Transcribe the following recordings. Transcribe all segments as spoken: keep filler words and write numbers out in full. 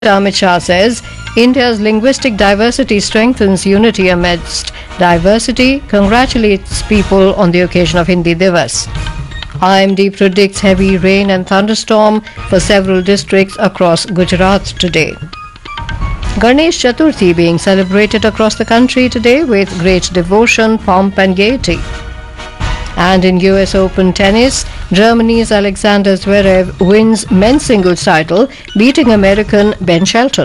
Amit Shah says India's linguistic diversity strengthens unity amidst diversity, congratulates people on the occasion of Hindi Divas. I M D predicts heavy rain and thunderstorm for several districts across Gujarat today. Ganesh Chaturthi being celebrated across the country today with great devotion, pomp and gaiety. And in U S Open tennis, Germany's Alexander Zverev wins men's singles title, beating American Ben Shelton.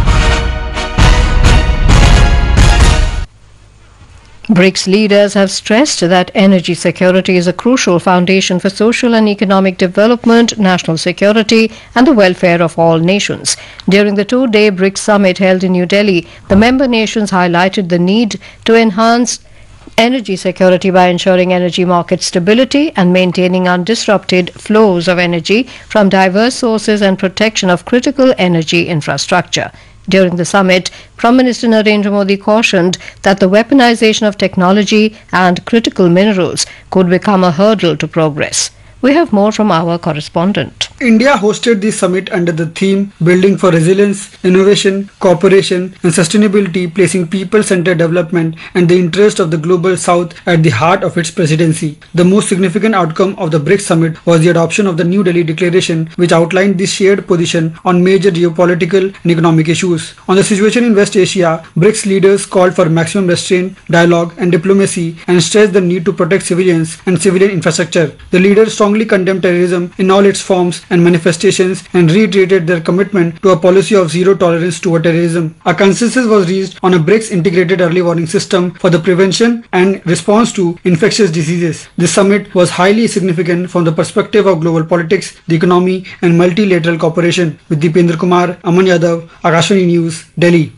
BRICS leaders have stressed that energy security is a crucial foundation for social and economic development, national security, and the welfare of all nations. During the two-day BRICS summit held in New Delhi, the member nations highlighted the need to enhance energy security by ensuring energy market stability and maintaining undisrupted flows of energy from diverse sources and protection of critical energy infrastructure. During the summit, Prime Minister Narendra Modi cautioned that the weaponization of technology and critical minerals could become a hurdle to progress. We have more from our correspondent. India hosted the summit under the theme Building for Resilience, Innovation, Cooperation and Sustainability, placing people-centered development and the interest of the Global South at the heart of its presidency. The most significant outcome of the BRICS summit was the adoption of the New Delhi Declaration, which outlined the shared position on major geopolitical and economic issues. On the situation in West Asia, BRICS leaders called for maximum restraint, dialogue and diplomacy and stressed the need to protect civilians and civilian infrastructure. The leaders strongly condemned terrorism in all its forms and manifestations and reiterated their commitment to a policy of zero tolerance toward terrorism. A consensus was reached on a BRICS integrated early warning system for the prevention and response to infectious diseases. This summit was highly significant from the perspective of global politics, the economy and multilateral cooperation. With Deependra Kumar, Aman Yadav, Akashvani News, Delhi.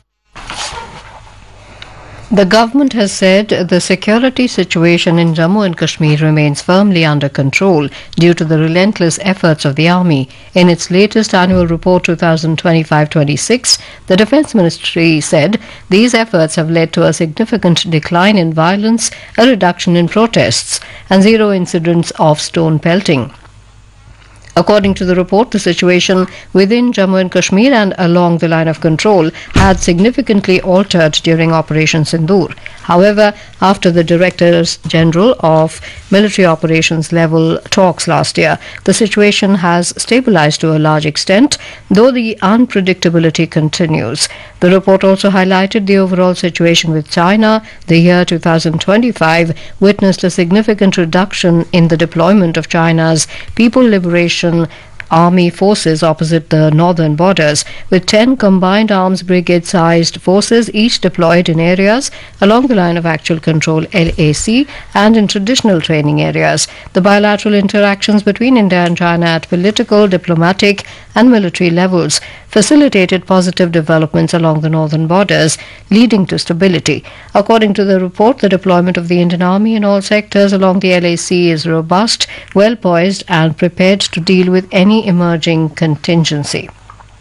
The government has said the security situation in Jammu and Kashmir remains firmly under control due to the relentless efforts of the army. In its latest annual report twenty twenty-five twenty-six, the Defence Ministry said these efforts have led to a significant decline in violence, a reduction in protests, and zero incidents of stone pelting. According to the report, the situation within Jammu and Kashmir and along the line of control had significantly altered during Operation Sindoor. However, after the Directors General of Military Operations level talks last year, the situation has stabilized to a large extent, though the unpredictability continues. The report also highlighted the overall situation with China. The year two thousand twenty-five witnessed a significant reduction in the deployment of China's People Liberation Army forces opposite the northern borders, with ten combined arms brigade-sized forces each deployed in areas along the line of actual control L A C and in traditional training areas. The bilateral interactions between India and China at political, diplomatic and military levels facilitated positive developments along the northern borders, leading to stability. According to the report, the deployment of the Indian Army in all sectors along the L A C is robust, well poised and prepared to deal with any emerging contingency.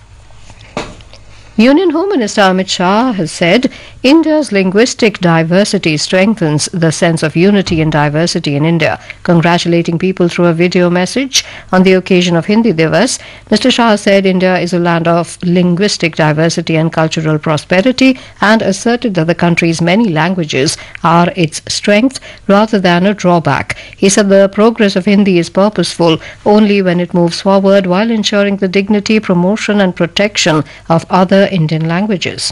Union Home Minister Amit Shah has said India's linguistic diversity strengthens the sense of unity and diversity in India. Congratulating people through a video message on the occasion of Hindi Divas, Mister Shah said India is a land of linguistic diversity and cultural prosperity and asserted that the country's many languages are its strength rather than a drawback. He said the progress of Hindi is purposeful only when it moves forward while ensuring the dignity, promotion and protection of other Indian languages.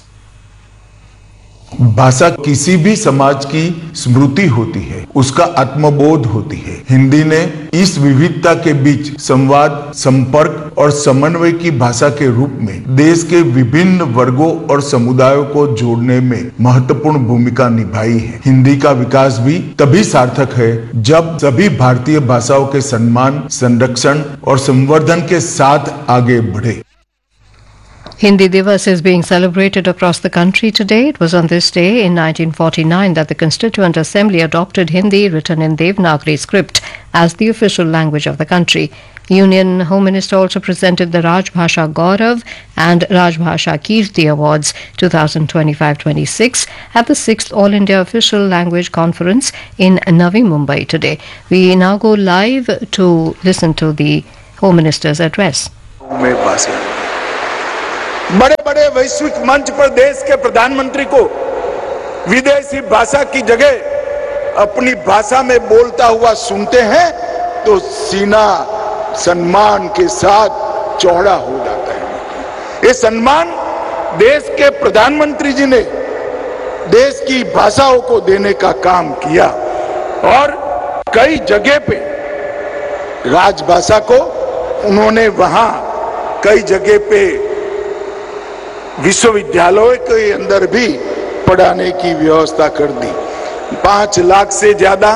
भाषा किसी भी समाज की स्मृति होती है, उसका आत्मबोध होती है। हिंदी ने इस विविधता के बीच संवाद, संपर्क और समन्वय की भाषा के रूप में देश के विभिन्न वर्गों और समुदायों को जोड़ने में महत्वपूर्ण भूमिका निभाई है। हिंदी का विकास भी तभी सार्थक है जब सभी भारतीय भाषाओं के सम्मान, संरक्षण और संवर्धन के साथ आगे बढ़े। Hindi Divas is being celebrated across the country today. It was on this day in nineteen forty-nine that the Constituent Assembly adopted Hindi written in Devanagari script as the official language of the country. Union Home Minister also presented the Rajbhasha Gaurav and Rajbhasha Kirti Awards twenty twenty-five twenty-six at the sixth All India Official Language Conference in Navi Mumbai today. We now go live to listen to the Home Minister's address. बड़े बड़े वैश्विक मंच पर देश के प्रधानमंत्री को विदेशी भाषा की जगह अपनी भाषा में बोलता हुआ सुनते हैं तो सीना सम्मान के साथ चौड़ा हो जाता है। ये सम्मान देश के प्रधानमंत्री जी ने देश की भाषाओं को देने का काम किया और कई जगह पे राजभाषा को उन्होंने वहां कई जगह पे विश्वविद्यालयों के अंदर भी पढ़ाने की व्यवस्था कर दी। पांच लाख से ज्यादा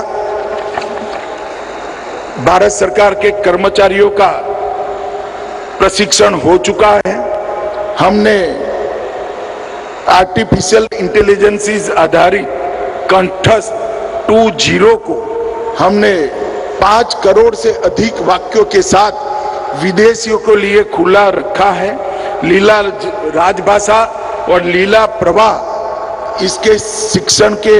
भारत सरकार के कर्मचारियों का प्रशिक्षण हो चुका है। हमने आर्टिफिशियल इंटेलिजेंस आधारित कंठस्थ टू जीरो को हमने पांच करोड़ से अधिक वाक्यों के साथ विदेशियों को लिए खुला रखा है। लीला राजभाषा और लीला प्रवाह इसके शिक्षण के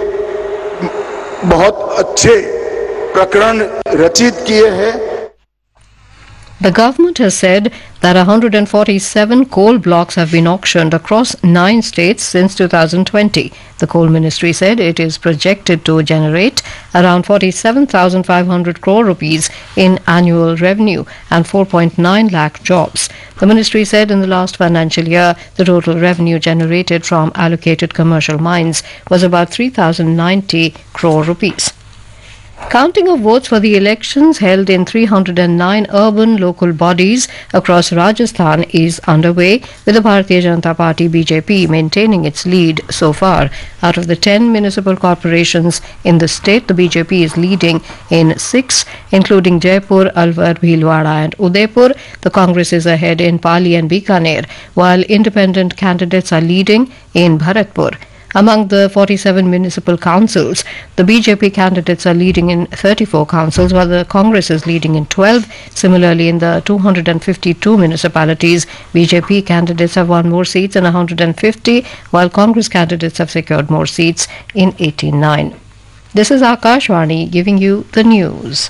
बहुत अच्छे प्रकरण रचित किए हैं। The government has said that one hundred forty-seven coal blocks have been auctioned across nine states since two thousand twenty. The coal ministry said it is projected to generate around forty-seven thousand five hundred crore rupees in annual revenue and four point nine lakh jobs. The ministry said in the last financial year, the total revenue generated from allocated commercial mines was about three thousand ninety crore rupees. Counting of votes for the elections held in three hundred nine urban local bodies across Rajasthan is underway, with the Bharatiya Janata Party B J P maintaining its lead so far. Out of the ten municipal corporations in the state, the B J P is leading in six, including Jaipur, Alwar, Bhilwara and Udaipur. The Congress is ahead in Pali and Bikaner, while independent candidates are leading in Bharatpur. Among the forty-seven municipal councils, the B J P candidates are leading in thirty-four councils, while the Congress is leading in twelve. Similarly, in the two hundred fifty-two municipalities, B J P candidates have won more seats in one hundred fifty, while Congress candidates have secured more seats in eighty-nine. This is Akashvani giving you the news.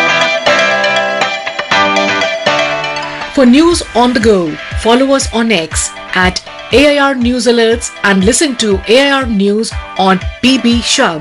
For news on the go, follow us on X at A I R News Alerts and listen to A I R News on B B Shabd.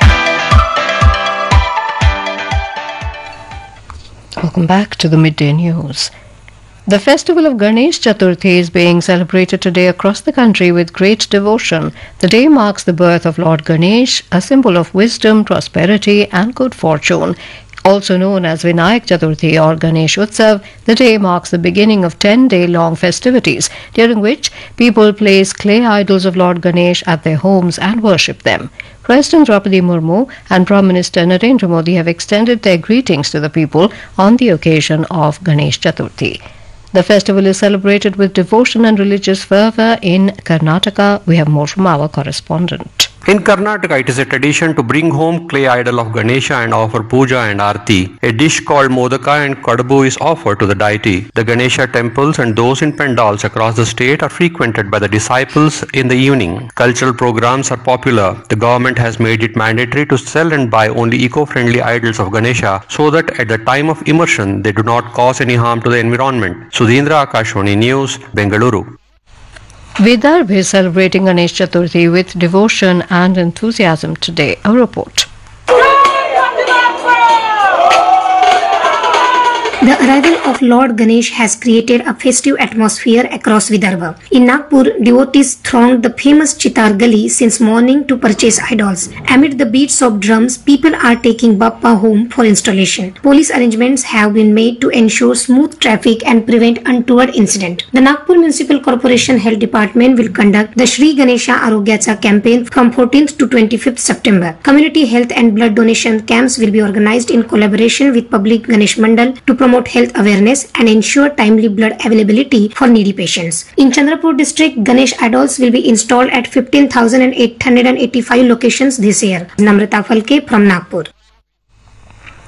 Welcome back to the midday news. The festival of Ganesh Chaturthi is being celebrated today across the country with great devotion. The day marks the birth of Lord Ganesh, a symbol of wisdom, prosperity and good fortune. Also known as Vinayak Chaturthi or Ganesh Utsav, the day marks the beginning of ten-day-long festivities, during which people place clay idols of Lord Ganesh at their homes and worship them. President Draupadi Murmu and Prime Minister Narendra Modi have extended their greetings to the people on the occasion of Ganesh Chaturthi. The festival is celebrated with devotion and religious fervour in Karnataka. We have more from our correspondent. In Karnataka, it is a tradition to bring home clay idol of Ganesha and offer puja and arti. A dish called modaka and kadabu is offered to the deity. The Ganesha temples and those in pandals across the state are frequented by the disciples in the evening. Cultural programs are popular. The government has made it mandatory to sell and buy only eco-friendly idols of Ganesha so that at the time of immersion they do not cause any harm to the environment. Sudhindra, Akashvani News, Bengaluru. Vidarbh is celebrating Ganesh Chaturthi with devotion and enthusiasm today. A report. The arrival of Lord Ganesh has created a festive atmosphere across Vidarbha. In Nagpur, devotees thronged the famous Chitar Gali since morning to purchase idols. Amid the beats of drums, people are taking Bappa home for installation. Police arrangements have been made to ensure smooth traffic and prevent untoward incident. The Nagpur Municipal Corporation Health Department will conduct the Shri Ganesha Arogyacha campaign from fourteenth to twenty-fifth September. Community health and blood donation camps will be organized in collaboration with Public Ganesh Mandal to promote health awareness and ensure timely blood availability for needy patients. In Chandrapur district, Ganesh idols will be installed at fifteen thousand eight hundred eighty-five locations this year. Namrata Falke from Nagpur.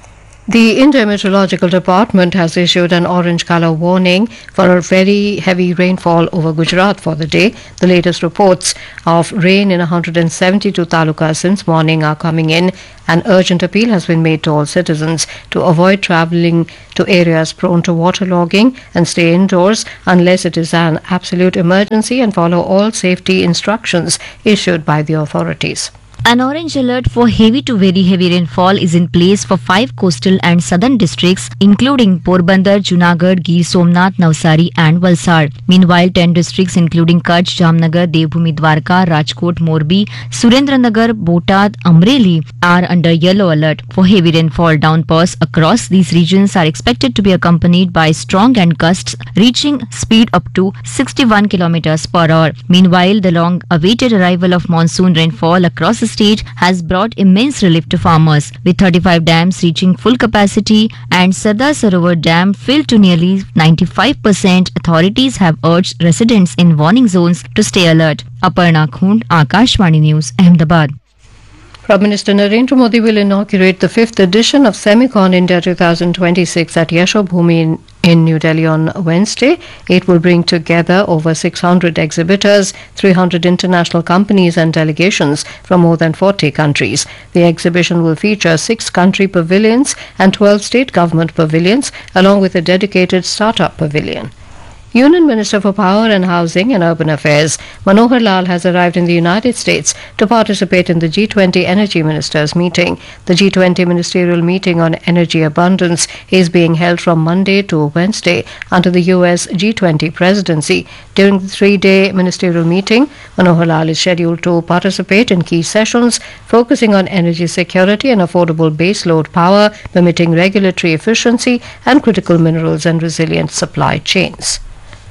The India Meteorological Department has issued an orange color warning for a very heavy rainfall over Gujarat for the day. The latest reports of rain in one hundred seventy-two talukas since morning are coming in. An urgent appeal has been made to all citizens to avoid travelling to areas prone to waterlogging and stay indoors unless it is an absolute emergency and follow all safety instructions issued by the authorities. An orange alert for heavy to very heavy rainfall is in place for five coastal and southern districts, including Porbandar, Junagadh, Gir Somnath, Navsari and Valsad. Meanwhile, ten districts including Kutch, Jamnagar, Devbhoomi Dwarka, Rajkot, Morbi, Surendranagar, Botad, Amreli are under yellow alert for heavy rainfall. Downpours across these regions are expected to be accompanied by strong and gusts reaching speed up to sixty-one kilometers per hour. Meanwhile, the long-awaited arrival of monsoon rainfall across the state has brought immense relief to farmers, with thirty-five dams reaching full capacity and Sardar Sarovar Dam filled to nearly ninety-five percent. Authorities have urged residents in warning zones to stay alert. Aparna Khund, Akashvani News, Ahmedabad. Prime Minister Narendra Modi will inaugurate the fifth edition of Semicon India twenty twenty-six at Yashobhoomi in, in New Delhi on Wednesday. It will bring together over six hundred exhibitors, three hundred international companies and delegations from more than forty countries. The exhibition will feature six country pavilions and twelve state government pavilions, along with a dedicated startup pavilion. Union Minister for Power and Housing and Urban Affairs Manohar Lal has arrived in the United States to participate in the G twenty Energy Ministers meeting. The G twenty Ministerial Meeting on Energy Abundance is being held from Monday to Wednesday under the U S G twenty presidency. During the three-day ministerial meeting, Manohar Lal is scheduled to participate in key sessions focusing on energy security and affordable baseload power, permitting regulatory efficiency and critical minerals and resilient supply chains.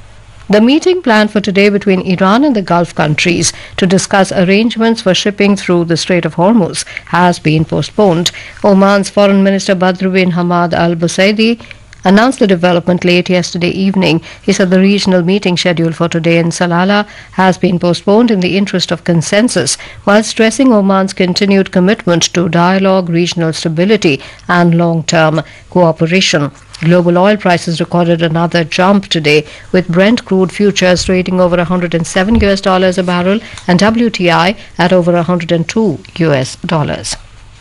The meeting planned for today between Iran and the Gulf countries to discuss arrangements for shipping through the Strait of Hormuz has been postponed. Oman's Foreign Minister Badr bin Hamad Al Busaidi announced the development late yesterday evening. He said the regional meeting scheduled for today in Salalah has been postponed in the interest of consensus, while stressing Oman's continued commitment to dialogue, regional stability and long-term cooperation. Global oil prices recorded another jump today, with Brent crude futures trading over one hundred seven U S dollars a barrel and W T I at over one hundred two U S dollars.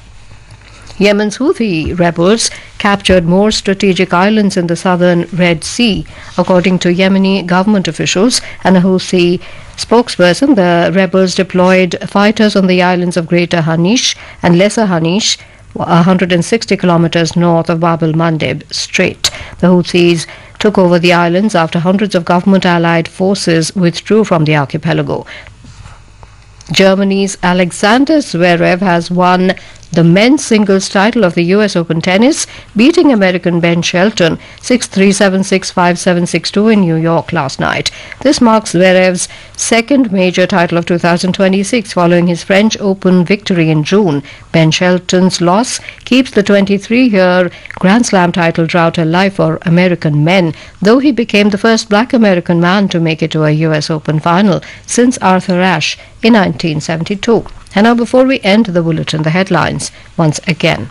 Yemen's Houthi rebels captured more strategic islands in the southern Red Sea. According to Yemeni government officials and a Houthi spokesperson, the rebels deployed fighters on the islands of Greater Hanish and Lesser Hanish, one hundred sixty kilometers north of Bab el-Mandeb Strait. The Houthis took over the islands after hundreds of government-allied forces withdrew from the archipelago. Germany's Alexander Zverev has won the men's singles title of the U S Open Tennis, beating American Ben Shelton six three, seven six, five seven, six two in New York last night. This marks Zverev's second major title of two thousand twenty-six following his French Open victory in June. Ben Shelton's loss keeps the twenty-three-year Grand Slam title drought alive for American men, though he became the first black American man to make it to a U S Open final since Arthur Ashe in nineteen seventy-two. And now, before we end the bulletin, the headlines once again.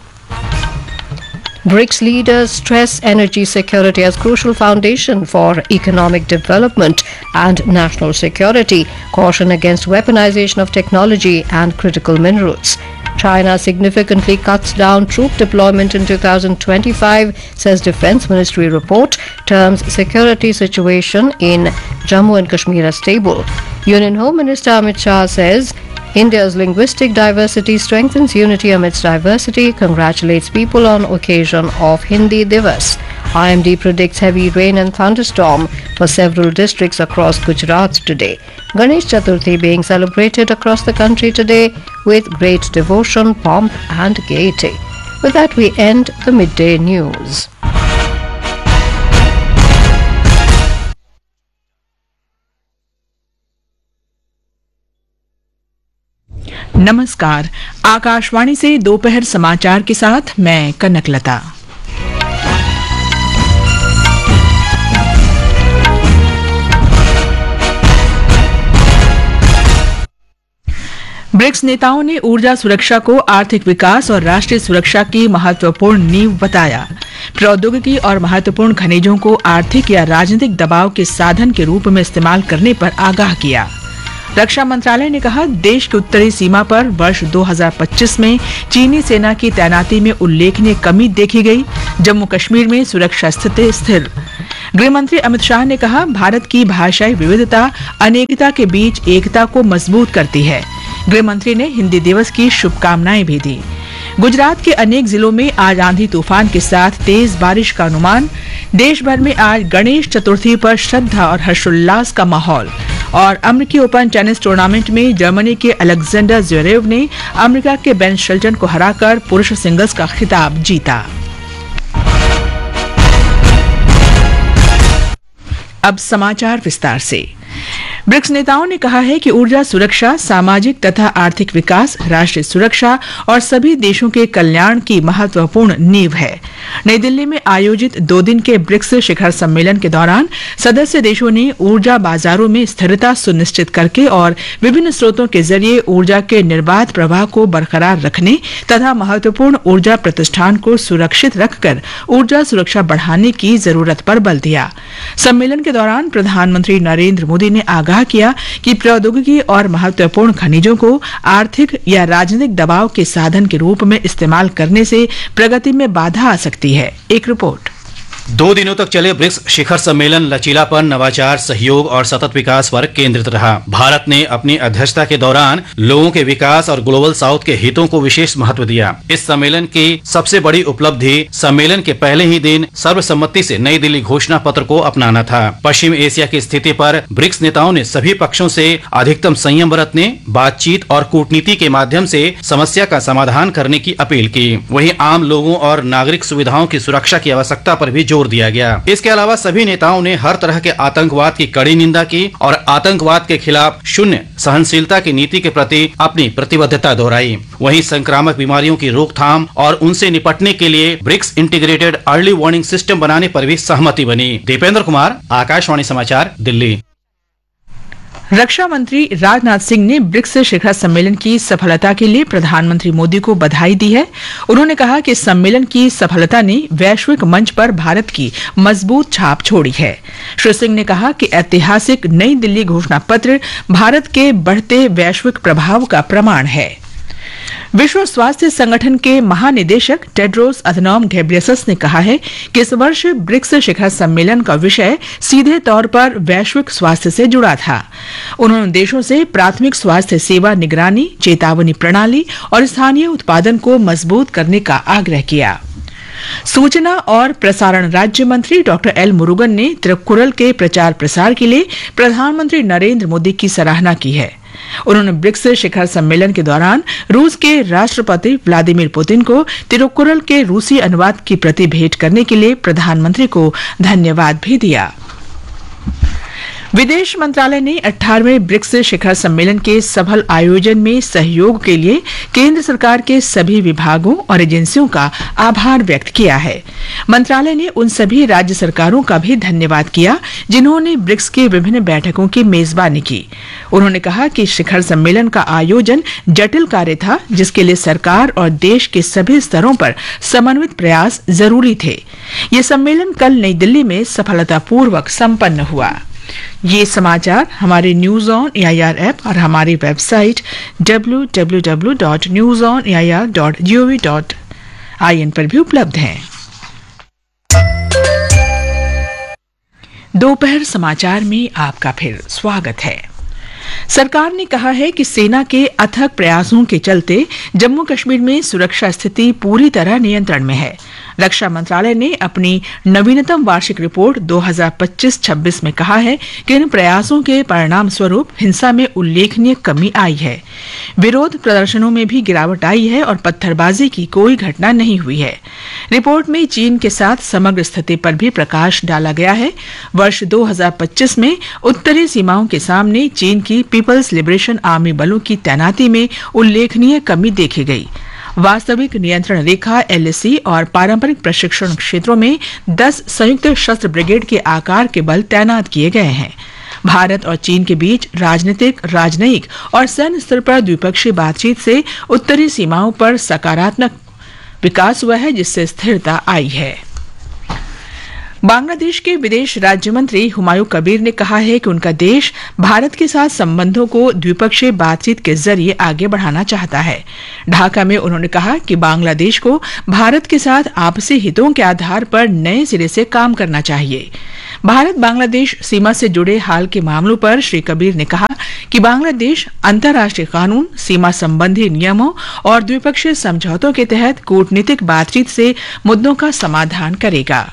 BRICS leaders stress energy security as crucial foundation for economic development and national security, caution against weaponization of technology and critical minerals. China significantly cuts down troop deployment in two thousand twenty-five, says Defense Ministry report, terms security situation in Jammu and Kashmir as stable. Union Home Minister Amit Shah says India's linguistic diversity strengthens unity amidst diversity, congratulates people on occasion of Hindi Divas. I M D predicts heavy rain and thunderstorm for several districts across Gujarat today. Ganesh Chaturthi being celebrated across the country today with great devotion, pomp and gaiety. With that, we end the midday news. नमस्कार, आकाशवाणी से दोपहर समाचार के साथ मैं Kanaklata. BRICS नेताओं ने ऊर्जा सुरक्षा को आर्थिक विकास और राष्ट्रीय सुरक्षा की महत्वपूर्ण नींव बताया। प्रौद्योगिकी और महत्वपूर्ण खनिजों को आर्थिक या राजनीतिक दबाव के साधन के रूप में इस्तेमाल करने पर आगाह किया। रक्षा मंत्रालय ने कहा, देश की उत्तरी सीमा पर वर्ष दो हज़ार पच्चीस में चीनी सेना की तैनाती में उल्लेखनीय कमी देखी गई। जम्मू कश्मीर में सुरक्षा स्थिति स्थिर। गृह मंत्री अमित शाह ने कहा, भारत की भाषाई विविधता अनेकता के बीच एकता को मजबूत करती है। गृह मंत्री ने हिंदी दिवस की शुभकामनाएं भी दी। गुजरात के अनेक जिलों में आज आंधी तूफान के साथ तेज बारिश का अनुमान। देश भर में आज गणेश चतुर्थी पर श्रद्धा और हर्षोल्लास का माहौल। और अमेरिकी ओपन टेनिस टूर्नामेंट में जर्मनी के अलेक्जेंडर ज़्वेरेव ने अमेरिका के बेन शेल्टन को हराकर पुरुष सिंगल्स का खिताब जीता। अब समाचार विस्तार से। ब्रिक्स नेताओं ने कहा है कि ऊर्जा सुरक्षा, सामाजिक तथा आर्थिक विकास, राष्ट्रीय सुरक्षा और सभी देशों के कल्याण की महत्वपूर्ण नींव है। नई दिल्ली में आयोजित दो दिन के ब्रिक्स शिखर सम्मेलन के दौरान सदस्य देशों ने ऊर्जा बाजारों में स्थिरता सुनिश्चित करके और विभिन्न स्रोतों के जरिए ऊर्जा के निर्बाध प्रवाह को बरकरार रखने तथा महत्वपूर्ण ऊर्जा प्रतिष्ठान को सुरक्षित रखकर ऊर्जा सुरक्षा बढ़ाने की जरूरत पर बल दिया। सम्मेलन के दौरान प्रधानमंत्री नरेंद्र मोदी ने आगाह किया कि प्रौद्योगिकी और महत्वपूर्ण खनिजों को आर्थिक या राजनीतिक दबाव के साधन के रूप में इस्तेमाल करने से प्रगति में बाधा आ सकती है। एक रिपोर्ट। दो दिनों तक चले ब्रिक्स शिखर सम्मेलन लचीलापन, नवाचार, सहयोग और सतत विकास पर केंद्रित रहा। भारत ने अपनी अध्यक्षता के दौरान लोगों के विकास और ग्लोबल साउथ के हितों को विशेष महत्व दिया। इस सम्मेलन की सबसे बड़ी उपलब्धि सम्मेलन के पहले ही दिन सर्वसम्मति से नई दिल्ली घोषणा पत्र को अपनाना था। पश्चिम एशिया की स्थिति पर ब्रिक्स नेताओं ने सभी पक्षों से अधिकतम संयम बरतने, बातचीत और कूटनीति के माध्यम से समस्या का समाधान करने की अपील की। वहीं आम लोगों और नागरिक सुविधाओं की सुरक्षा की आवश्यकता पर भी जोर दिया गया। इसके अलावा सभी नेताओं ने हर तरह के आतंकवाद की कड़ी निंदा की और आतंकवाद के खिलाफ शून्य सहनशीलता की नीति के प्रति अपनी प्रतिबद्धता दोहराई। वहीं संक्रामक बीमारियों की रोकथाम और उनसे निपटने के लिए BRICS integrated early warning system बनाने पर भी सहमति बनी। दीपेंद्र कुमार, आकाशवाणी समाचार, दिल्ली। रक्षा मंत्री राजनाथ सिंह ने ब्रिक्स शिखर सम्मेलन की सफलता के लिए प्रधानमंत्री मोदी को बधाई दी है। उन्होंने कहा कि सम्मेलन की सफलता ने वैश्विक मंच पर भारत की मजबूत छाप छोड़ी है। श्री सिंह ने कहा कि ऐतिहासिक नई दिल्ली घोषणा पत्र भारत के बढ़ते वैश्विक प्रभाव का प्रमाण है। विश्व स्वास्थ्य संगठन के महानिदेशक टेड्रोस अधनॉम घेब्रेयेसस ने कहा है कि इस वर्ष ब्रिक्स शिखर सम्मेलन का विषय सीधे तौर पर वैश्विक स्वास्थ्य से जुड़ा था। उन्होंने देशों से प्राथमिक स्वास्थ्य सेवा निगरानी, चेतावनी प्रणाली और स्थानीय उत्पादन को मजबूत करने का आग्रह किया। सूचना और प्रसारण राज्य मंत्री डॉक्टर एल मुरुगन ने तिरुक्कुरल के प्रचार प्रसार के लिए प्रधानमंत्री नरेंद्र मोदी की सराहना की है। उन्होंने ब्रिक्स शिखर सम्मेलन के दौरान रूस के राष्ट्रपति व्लादिमीर पुतिन को तिरुक्कुरल के रूसी अनुवाद की प्रति भेंट करने के लिए प्रधानमंत्री को धन्यवाद भी दिया। विदेश मंत्रालय ने अठारहवें ब्रिक्स शिखर सम्मेलन के सफल आयोजन में सहयोग के लिए केंद्र सरकार के सभी विभागों और एजेंसियों का आभार व्यक्त किया है। मंत्रालय ने उन सभी राज्य सरकारों का भी धन्यवाद किया जिन्होंने ब्रिक्स की विभिन्न बैठकों की मेजबानी की। उन्होंने कहा कि शिखर सम्मेलन का आयोजन जटिल कार्य था, जिसके लिए सरकार और देश के सभी स्तरों पर समन्वित प्रयास जरूरी थे। ये सम्मेलन कल नई दिल्ली में सफलतापूर्वक संपन्न हुआ। ये समाचार हमारे न्यूज ऑन एआईआर ऐप और हमारी website W W W dot news on A I R dot G O V dot I N पर भी उपलब्ध हैं। दोपहर समाचार में आपका फिर स्वागत है। सरकार ने कहा है कि सेना के अथक प्रयासों के चलते जम्मू कश्मीर में सुरक्षा स्थिति पूरी तरह नियंत्रण में है। रक्षा मंत्रालय ने अपनी नवीनतम वार्षिक रिपोर्ट दो हज़ार पच्चीस छब्बीस में कहा है कि इन प्रयासों के परिणाम स्वरूप हिंसा में उल्लेखनीय कमी आई है। विरोध प्रदर्शनों में भी गिरावट आई है और पत्थरबाजी की कोई घटना नहीं हुई है। रिपोर्ट में चीन के साथ समग्र स्थिति पर भी प्रकाश डाला गया है। वर्ष दो हज़ार पच्चीस में उत्तरी सीमाओं के सामने चीन की पीपल्स लिबरेशन आर्मी बलों की तैनाती में उल्लेखनीय कमी देखी गई। वास्तविक नियंत्रण रेखा एल ए सी और पारंपरिक प्रशिक्षण क्षेत्रों में दस संयुक्त शस्त्र ब्रिगेड के आकार के बल तैनात किए गए हैं। भारत और चीन के बीच राजनीतिक, राजनयिक और सैन्य स्तर पर द्विपक्षीय बातचीत से उत्तरी सीमाओं पर सकारात्मक विकास हुआ है, जिससे स्थिरता आई है। बांग्लादेश के विदेश राज्य मंत्री हुमायूं कबीर ने कहा है कि उनका देश भारत के साथ संबंधों को द्विपक्षीय बातचीत के जरिए आगे बढ़ाना चाहता है। ढाका में उन्होंने कहा कि बांग्लादेश को भारत के साथ आपसी हितों के आधार पर नए सिरे से काम करना चाहिए। भारत बांग्लादेश सीमा से जुड़े हाल के मामलों पर श्री कबीर ने कहा कि बांग्लादेश अंतर्राष्ट्रीय कानून, सीमा संबंधी नियमों और द्विपक्षीय समझौतों के तहत कूटनीतिक बातचीत से मुद्दों का समाधान करेगा।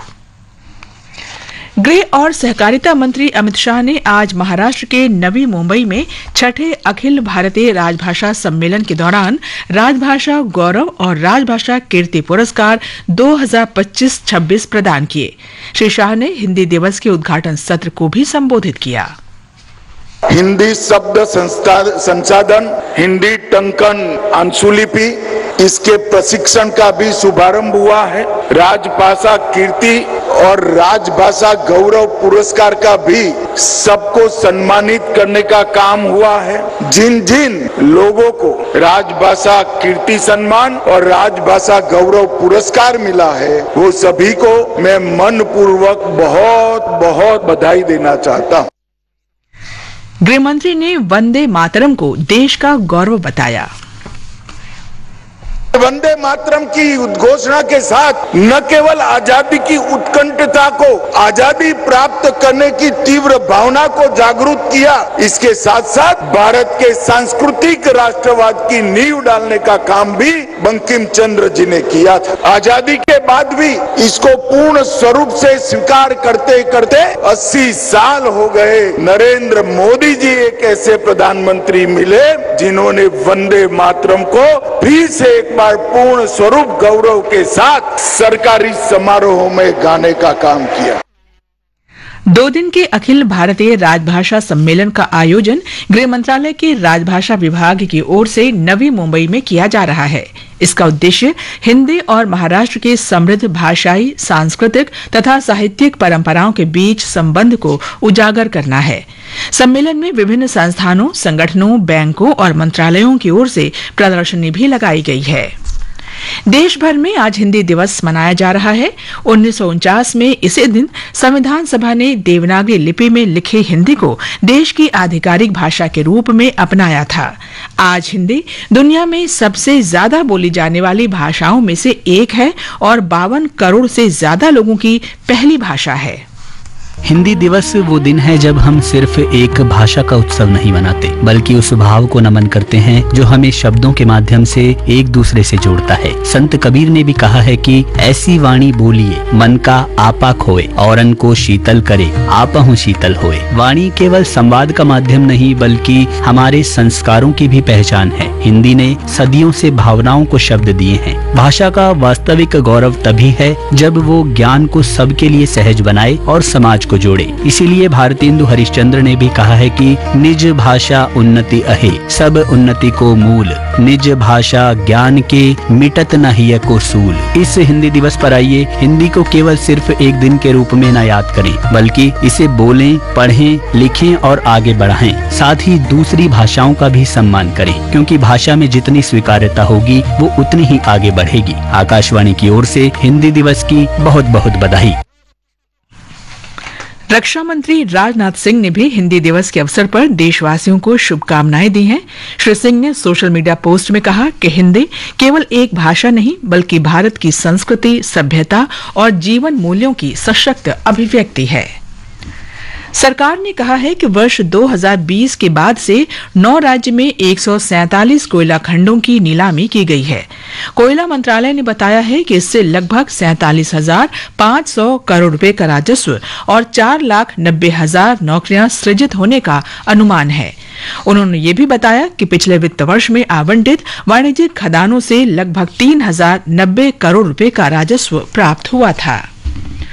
गृह और सहकारिता मंत्री अमित शाह ने आज महाराष्ट्र के नवी मुंबई में छठे अखिल भारतीय राजभाषा सम्मेलन के दौरान राजभाषा गौरव और राजभाषा कीर्ति पुरस्कार दो हज़ार पच्चीस छब्बीस प्रदान किए। श्री शाह ने हिंदी दिवस के उद्घाटन सत्र को भी संबोधित किया। हिंदी शब्द संसाधन, हिंदी टंकन अंशुलिपि, इसके प्रशिक्षण का भी शुभारंभ हुआ है। राजभाषा कीर्ति और राजभाषा गौरव पुरस्कार का भी सबको सम्मानित करने का काम हुआ है। जिन जिन लोगों को राजभाषा कीर्ति सम्मान और राजभाषा गौरव पुरस्कार मिला है, वो सभी को मैं मनपूर्वक बहुत बहुत बधाई देना चाहता हूँ। गृहमंत्री ने वंदे मातरम को देश का गौरव बताया। वंदे मातरम की उद्घोषणा के साथ न केवल आजादी की उत्कंठता को, आजादी प्राप्त करने की तीव्र भावना को जागरूक किया, इसके साथ साथ भारत के सांस्कृतिक राष्ट्रवाद की नींव डालने का काम भी बंकिम चंद्र जी ने किया था। आजादी के बाद भी इसको पूर्ण स्वरूप से स्वीकार करते करते अस्सी साल हो गए। नरेंद्र मोदी जी एक ऐसे प्रधानमंत्री मिले जिन्होंने वंदे मातरम को फिर से एक बार पूर्ण स्वरूप गौरव के साथ सरकारी समारोहों में गाने का काम किया। दो दिन के अखिल भारतीय राजभाषा सम्मेलन का आयोजन गृह मंत्रालय के राजभाषा विभाग की ओर से नवी मुंबई में किया जा रहा है। इसका उद्देश्य हिंदी और महाराष्ट्र के समृद्ध भाषाई, सांस्कृतिक तथा साहित्यिक परंपराओं के बीच संबंध को उजागर करना है। सम्मेलन में विभिन्न संस्थानों, संगठनों, बैंकों और मंत्रालयों की ओर से प्रदर्शनी भी लगाई गई है। देश भर में आज हिंदी दिवस मनाया जा रहा है। उन्नीस सौ उनचास में इसी दिन संविधान सभा ने देवनागरी लिपि में लिखी हिंदी को देश की आधिकारिक भाषा के रूप में अपनाया था। आज हिंदी दुनिया में सबसे ज्यादा बोली जाने वाली भाषाओं में से एक है और बावन करोड़ से ज्यादा लोगों की पहली भाषा है। हिंदी दिवस वो दिन है जब हम सिर्फ एक भाषा का उत्सव नहीं मनाते, बल्कि उस भाव को नमन करते हैं जो हमें शब्दों के माध्यम से एक दूसरे से जोड़ता है। संत कबीर ने भी कहा है कि ऐसी वाणी बोलिए मन का आपा खोए, औरन को शीतल करे आपहु शीतल होए। वाणी केवल संवाद का माध्यम नहीं बल्कि हमारे संस्कारों की भी पहचान है। हिंदी ने सदियों से भावनाओं को शब्द दिए हैं। भाषा का वास्तविक गौरव तभी है जब वो ज्ञान को सबके लिए सहज बनाए और समाज को जोड़े। इसीलिए भारतेंदु हरिश्चंद्र ने भी कहा है कि निज भाषा उन्नति अहे, सब उन्नति को मूल। निज भाषा ज्ञान के मिटत न हिय को सूल। इस हिंदी दिवस पर आइए हिंदी को केवल सिर्फ एक दिन के रूप में न याद करें, बल्कि इसे बोलें, पढ़ें, लिखें और आगे बढ़ाएं। साथ ही दूसरी भाषाओं का भी सम्मान करें, क्योंकि भाषा में जितनी स्वीकार्यता होगी वो उतनी ही आगे बढ़ेगी। आकाशवाणी की ओर से हिंदी दिवस की बहुत बहुत बधाई। रक्षा मंत्री राजनाथ सिंह ने भी हिंदी दिवस के अवसर पर देशवासियों को शुभकामनाएं दी हैं। श्री सिंह ने सोशल मीडिया पोस्ट में कहा कि हिंदी केवल एक भाषा नहीं बल्कि भारत की संस्कृति, सभ्यता और जीवन मूल्यों की सशक्त अभिव्यक्ति है। सरकार ने कहा है कि वर्ष दो हज़ार बीस के बाद से नौ राज्य में एक सौ सैंतालीस कोयला खंडों की नीलामी की गई है। कोयला मंत्रालय ने बताया है कि इससे लगभग सैंतालीस हजार पाँच सौ करोड़ रुपए का राजस्व और चार लाख नब्बे हजार नौकरियां सृजित होने का अनुमान है। उन्होंने ये भी बताया कि पिछले वित्त वर्ष में आवंटित वाणिज्यिक खदानों से लगभग तीन हजार नब्बे करोड़ रुपए का राजस्व प्राप्त हुआ था।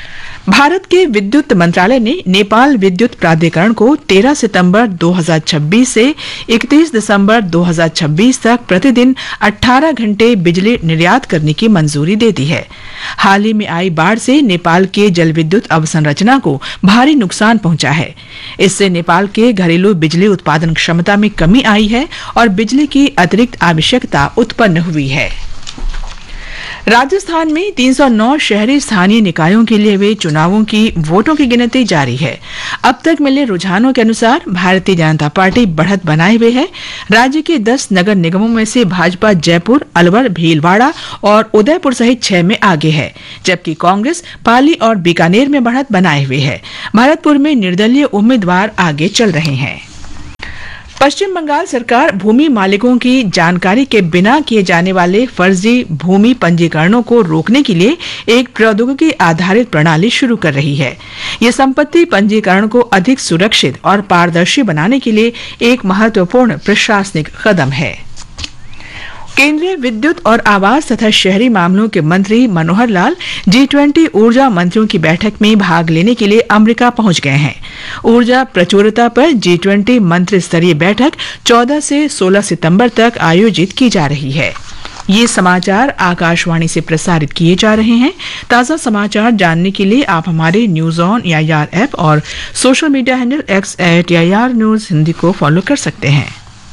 भारत के विद्युत मंत्रालय ने नेपाल विद्युत प्राधिकरण को तेरह सितंबर दो हज़ार छब्बीस से इकतीस दिसंबर दो हज़ार छब्बीस तक प्रतिदिन अठारह घंटे बिजली निर्यात करने की मंजूरी दे दी है। हाल ही में आई बाढ़ से नेपाल के जल विद्युत अवसंरचना को भारी नुकसान पहुंचा है। इससे नेपाल के घरेलू बिजली उत्पादन क्षमता में कमी आई है और बिजली की अतिरिक्त आवश्यकता उत्पन्न हुई है। राजस्थान में तीन सौ नौ शहरी स्थानीय निकायों के लिए हुए चुनावों की वोटों की गिनती जारी है। अब तक मिले रुझानों के अनुसार भारतीय जनता पार्टी बढ़त बनाए हुए है। राज्य के दस नगर निगमों में से भाजपा जयपुर, अलवर, भीलवाड़ा और उदयपुर सहित छह में आगे है, जबकि कांग्रेस पाली और बीकानेर में बढ़त बनाए हुए है। भरतपुर में निर्दलीय उम्मीदवार आगे चल रहे हैं। पश्चिम बंगाल सरकार भूमि मालिकों की जानकारी के बिना किए जाने वाले फर्जी भूमि पंजीकरणों को रोकने के लिए एक प्रौद्योगिकी आधारित प्रणाली शुरू कर रही है। यह संपत्ति पंजीकरण को अधिक सुरक्षित और पारदर्शी बनाने के लिए एक महत्वपूर्ण प्रशासनिक कदम है। केंद्रीय विद्युत और आवास तथा शहरी मामलों के मंत्री मनोहर लाल जी ट्वेंटी ऊर्जा मंत्रियों की बैठक में भाग लेने के लिए अमेरिका पहुंच गए हैं। ऊर्जा प्रचुरता पर जी ट्वेंटी मंत्री स्तरीय बैठक चौदह से सोलह सितंबर तक आयोजित की जा रही है। ये समाचार आकाशवाणी से प्रसारित किए जा रहे हैं। ताज़ा समाचार जानने के लिए आप हमारे न्यूज ऑन एआईआर ऐप और social media handle x eight AIR news Hindi को फॉलो कर सकते हैं।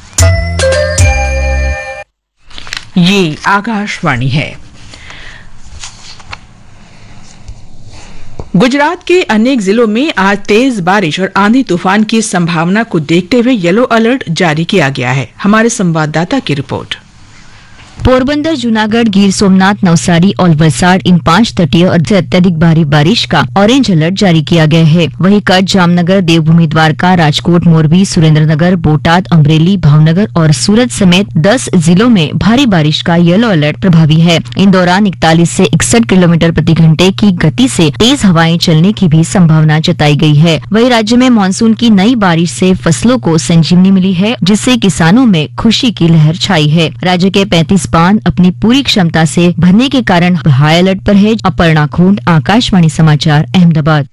ये आकाशवाणी है। गुजरात के अनेक जिलों में आज तेज बारिश और आंधी तूफान की संभावना को देखते हुए येलो अलर्ट जारी किया गया है। हमारे संवाददाता की रिपोर्ट। पोरबंदर, जूनागढ़, गिर सोमनाथ, नवसारी और वलसाड़ इन पांच तटीय और अत्यधिक भारी बारिश का ऑरेंज अलर्ट जारी किया गया है। वहीं कच्छ, जामनगर, देवभूमि द्वारका, राजकोट, मोरबी, सुरेंद्रनगर, बोटाद, अमरेली, भावनगर और सूरत समेत दस जिलों में भारी बारिश का येलो अलर्ट प्रभावी है। इन दौरान इकतालीस से इकसठ किलोमीटर प्रति घंटे की गति से तेज हवाएं चलने की भी संभावना जताई गई है। वहीं राज्य में मानसून की नई बारिश से फसलों को संजीवनी मिली है, जिससे किसानों में खुशी की लहर छाई है। राज्य के पैंतीस बांध अपनी पूरी क्षमता से भरने के कारण हाई अलर्ट पर है। अपर्णा खूंड, आकाशवाणी समाचार, अहमदाबाद।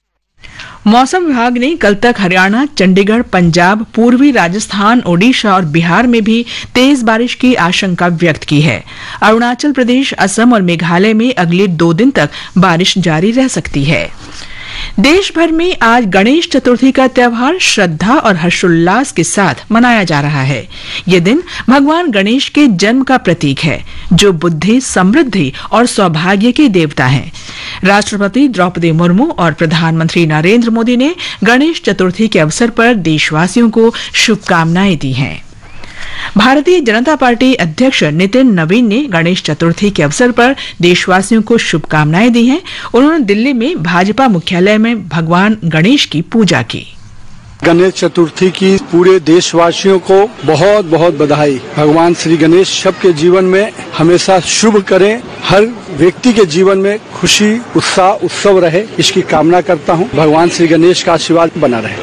मौसम विभाग ने कल तक हरियाणा, चंडीगढ़, पंजाब, पूर्वी राजस्थान, ओडिशा और बिहार में भी तेज बारिश की आशंका व्यक्त की है। अरुणाचल प्रदेश, असम और मेघालय में अगले दो दिन तक बारिश जारी रह सकती है। देश भर में आज गणेश चतुर्थी का त्योहार श्रद्धा और हर्षोल्लास के साथ मनाया जा रहा है। ये दिन भगवान गणेश के जन्म का प्रतीक है, जो बुद्धि, समृद्धि और सौभाग्य के देवता हैं। राष्ट्रपति द्रौपदी मुर्मू और प्रधानमंत्री नरेंद्र मोदी ने गणेश चतुर्थी के अवसर पर देशवासियों को शुभकामनाएं दी हैं। भारतीय जनता पार्टी अध्यक्ष नितिन नवीन ने गणेश चतुर्थी के अवसर पर देशवासियों को शुभकामनाएं दी हैं। उन्होंने दिल्ली में भाजपा मुख्यालय में भगवान गणेश की पूजा की। गणेश चतुर्थी की पूरे देशवासियों को बहुत बहुत बधाई। भगवान श्री गणेश सबके जीवन में हमेशा शुभ करें, हर व्यक्ति के जीवन में खुशी, उत्साह, उत्सव रहे, इसकी कामना करता हूं। भगवान श्री गणेश का आशीर्वाद बना रहे।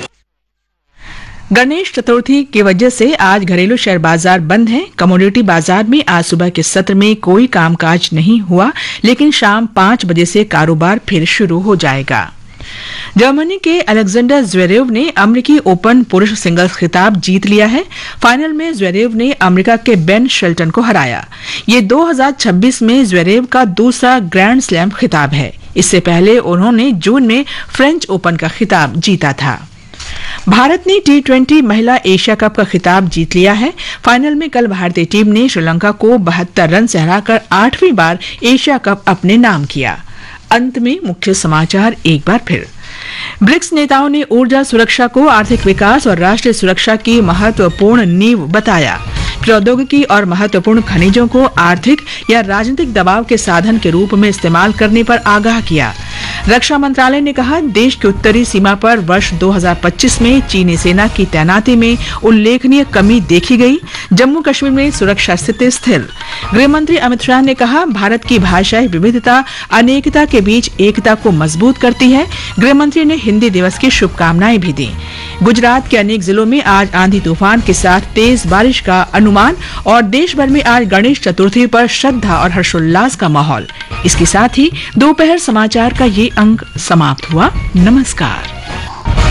गणेश चतुर्थी की वजह से आज घरेलू शेयर बाजार बंद हैं। कमोडिटी बाजार में आज सुबह के सत्र में कोई कामकाज नहीं हुआ, लेकिन शाम पांच बजे से कारोबार फिर शुरू हो जाएगा। जर्मनी के अलेक्जेंडर ज़्वेरेव ने अमेरिकी ओपन पुरुष सिंगल्स खिताब जीत लिया है। फाइनल में ज़्वेरेव ने अमेरिका के बेन शेल्टन को हराया। ये दो हज़ार छब्बीस में ज़्वेरेव का दूसरा ग्रैंड स्लैम खिताब है। इससे पहले उन्होंने जून में फ्रेंच ओपन का खिताब जीता था। भारत ने टी ट्वेंटी महिला एशिया कप का खिताब जीत लिया है। फाइनल में कल भारतीय टीम ने श्रीलंका को बहत्तर रन से हराकर आठवीं बार एशिया कप अपने नाम किया। अंत में मुख्य समाचार एक बार फिर। ब्रिक्स नेताओं ने ऊर्जा सुरक्षा को आर्थिक विकास और राष्ट्रीय सुरक्षा की महत्वपूर्ण नींव बताया। प्रौद्योगिकी और महत्वपूर्ण खनिजों को आर्थिक या राजनीतिक दबाव के साधन के रूप में इस्तेमाल करने पर आगाह किया। रक्षा मंत्रालय ने कहा, देश की उत्तरी सीमा पर वर्ष दो हज़ार पच्चीस में चीनी सेना की तैनाती में उल्लेखनीय कमी देखी गई। जम्मू कश्मीर में सुरक्षा स्थिति स्थिर। गृह मंत्री अमित शाह ने कहा, भारत की भाषाई विविधता अनेकता के बीच एकता को मजबूत करती है। गृह मंत्री ने हिंदी दिवस की शुभकामनाएं भी दी। गुजरात के अनेक जिलों में आज आंधी तूफान के साथ तेज बारिश का अनुमान और देश भर में आज गणेश चतुर्थी पर श्रद्धा और हर्षोल्लास का माहौल। इसके साथ ही दोपहर समाचार का ये अंक समाप्त हुआ। नमस्कार।